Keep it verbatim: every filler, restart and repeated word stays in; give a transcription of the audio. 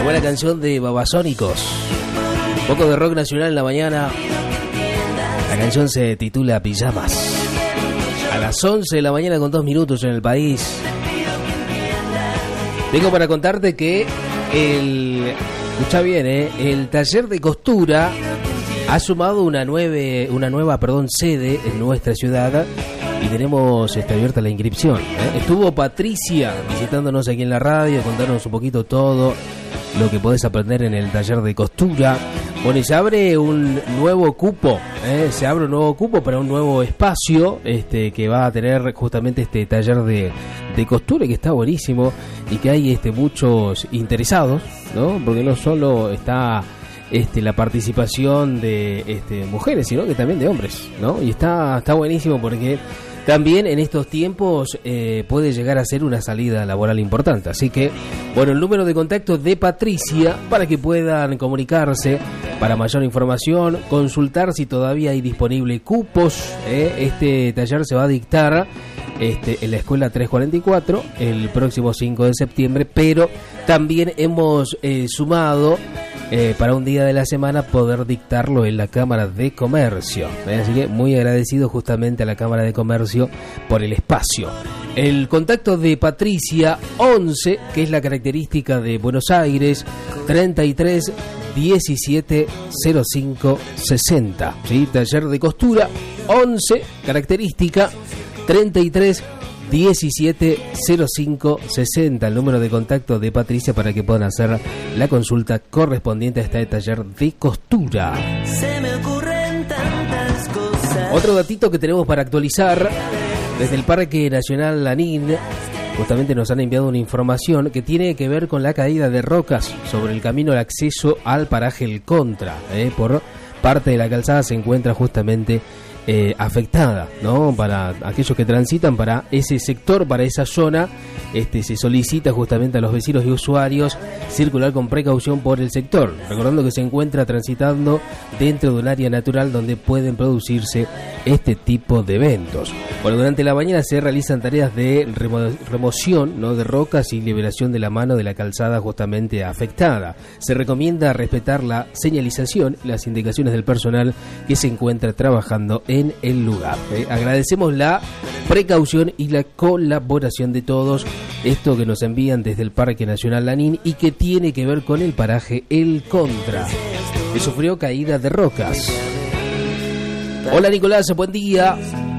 buena canción de Babasónicos. Un poco de rock nacional en la mañana. La canción se titula Pijamas. A las once de la mañana con dos minutos en el país. Tengo para contarte que el... Escucha bien, ¿eh? El taller de costura ha sumado una, nueve, una nueva perdón, sede en nuestra ciudad y tenemos está abierta la inscripción. ¿eh? Estuvo Patricia visitándonos aquí en la radio, contarnos un poquito todo lo que podés aprender en el taller de costura. Bueno, y se abre un nuevo cupo, ¿eh? se abre un nuevo cupo para un nuevo espacio este que va a tener justamente este taller de, de costura, que está buenísimo y que hay este muchos interesados, ¿no? Porque no solo está este la participación de este mujeres, sino que también de hombres, ¿no? Y está está buenísimo porque también en estos tiempos eh, puede llegar a ser una salida laboral importante. Así que, bueno, el número de contacto de Patricia para que puedan comunicarse para mayor información, consultar si todavía hay disponible cupos. Eh, este taller se va a dictar este, en la escuela trescientos cuarenta y cuatro el próximo cinco de septiembre, pero también hemos eh, sumado Eh, para un día de la semana poder dictarlo en la Cámara de Comercio. ¿eh? Así que muy agradecido justamente a la Cámara de Comercio por el espacio. El contacto de Patricia, once, que es la característica de Buenos Aires, treinta y tres diecisiete cero cinco sesenta. ¿sí? Taller de costura, once, característica, treinta y tres diecisiete cero cinco sesenta, el número de contacto de Patricia para que puedan hacer la consulta correspondiente a este taller de costura. Se me ocurren tantas cosas. Otro datito que tenemos para actualizar, desde el Parque Nacional Lanín, justamente nos han enviado una información que tiene que ver con la caída de rocas sobre el camino de acceso al paraje El Contra. ¿eh? Por parte de la calzada se encuentra justamente Eh, afectada, ¿no? Para aquellos que transitan para ese sector, para esa zona, este se solicita justamente a los vecinos y usuarios circular con precaución por el sector, recordando que se encuentra transitando dentro de un área natural donde pueden producirse este tipo de eventos. Bueno, durante la mañana se realizan tareas de remo- remoción, ¿no? de rocas y liberación de la mano de la calzada justamente afectada. Se recomienda respetar la señalización y las indicaciones del personal que se encuentra trabajando en en el lugar. ¿eh? Agradecemos la precaución y la colaboración de todos, esto que nos envían desde el Parque Nacional Lanín y que tiene que ver con el paraje El Contra, que sufrió caída de rocas. Hola Nicolás, buen día.